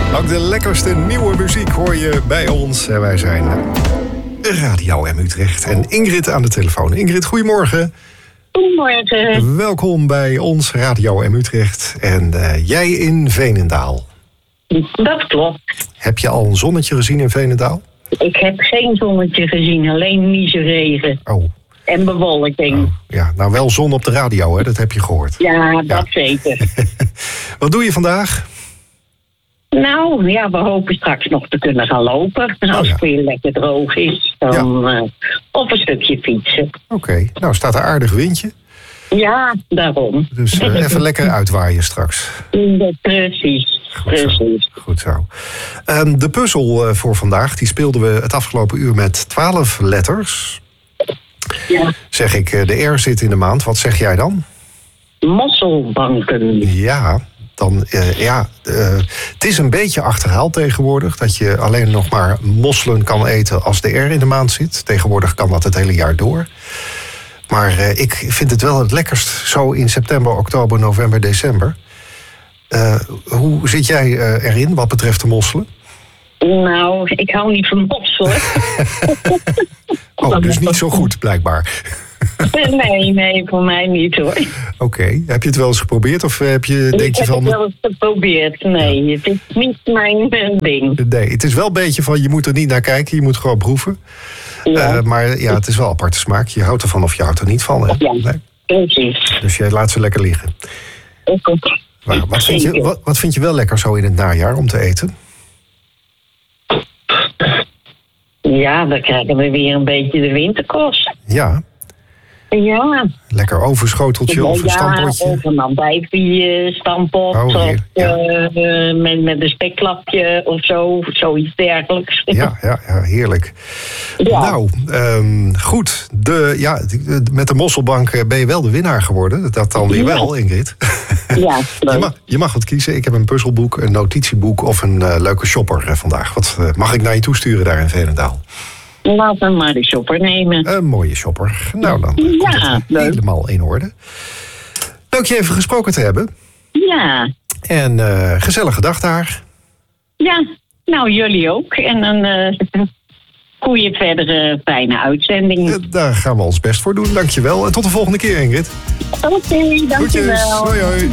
Ook de lekkerste nieuwe muziek hoor je bij ons. En wij zijn Radio M Utrecht. En Ingrid aan de telefoon. Ingrid, goedemorgen. Goedemorgen. Welkom bij ons Radio M Utrecht. En jij in Veenendaal. Dat klopt. Heb je al een zonnetje gezien in Veenendaal? Ik heb geen zonnetje gezien, alleen niezenregen. Oh. En bewolking. Oh, ja, nou wel zon op de radio, hè? Dat heb je gehoord. Ja, dat zeker. Wat doe je vandaag? Nou, ja, we hopen straks nog te kunnen gaan lopen. En als het weer lekker droog is, dan op een stukje fietsen. Oké, nou staat er aardig windje. Ja, daarom. Dus even lekker uitwaaien straks. Precies, precies. Goed zo. De puzzel voor vandaag, die speelden we het afgelopen uur met 12 letters. Ja. Zeg ik, de R zit in de maand. Wat zeg jij dan? Mosselbanken. Ja, dan het is een beetje achterhaald tegenwoordig. Dat je alleen nog maar mosselen kan eten als de R in de maand zit. Tegenwoordig kan dat het hele jaar door. Maar ik vind het wel het lekkerst zo in september, oktober, november, december. Hoe zit jij erin wat betreft de mosselen? Nou, ik hou niet van mosselen. Oh, dus niet zo goed, blijkbaar. Nee, voor mij niet hoor. Oké. Heb je het wel eens geprobeerd? Of denk je van... Ik heb het wel eens geprobeerd. Nee, het is niet mijn ding. Nee, het is wel een beetje van, je moet er niet naar kijken. Je moet gewoon proeven. Ja. Maar ja, het is wel aparte smaak. Je houdt ervan of je houdt er niet van. Hè? Ja, nee. precies. Dus jij laat ze lekker liggen. Maar wat vind je wel lekker zo in het najaar om te eten? Ja, dan krijgen we weer een beetje de winterkost. Ja. Ja. Lekker overschoteltje of een stampotje. Of een andijvie stampot. Oh, met een spekklapje of zo. Zoiets dergelijks. Ja, heerlijk. Ja. Nou, goed. Met de mosselbank ben je wel de winnaar geworden. Dat dan weer wel, Ingrid. Ja, je mag wat kiezen. Ik heb een puzzelboek, een notitieboek of een leuke shopper vandaag. Wat mag ik naar je toesturen daar in Veenendaal? Laten we maar de shopper nemen. Een mooie shopper. Nou, dan komt het helemaal in orde. Leuk je even gesproken te hebben. Ja. En gezellige dag daar. Ja, nou jullie ook. En een goede verdere fijne uitzending. Daar gaan we ons best voor doen. Dankjewel. En tot de volgende keer, Ingrid. Oké, dankjewel. Hoi.